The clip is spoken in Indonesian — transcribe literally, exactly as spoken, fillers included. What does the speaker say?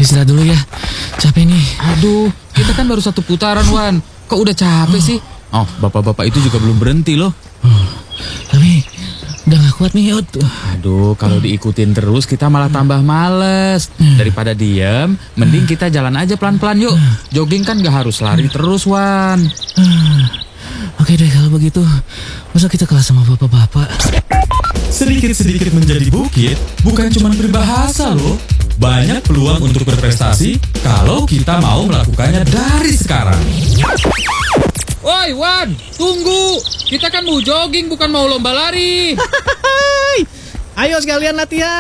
istirahat dulu ya. Capek nih. Aduh, kita kan baru satu putaran, Wan. Kok udah capek sih? Oh, bapak-bapak itu juga belum berhenti loh. Oh, tapi udah gak kuat nih, Yud. Aduh, kalau diikutin terus kita malah tambah males. Daripada diem, mending kita jalan aja pelan-pelan yuk. Jogging kan gak harus lari terus, Wan. Oke deh kalau begitu. Masa kita kelas sama bapak-bapak? Sedikit-sedikit menjadi bukit bukan cuma berbahasa loh. Banyak peluang untuk berprestasi kalau kita mau melakukannya dari sekarang. Woi, Wan, tunggu. Kita kan mau jogging bukan mau lomba lari. Ayo sekalian latihan.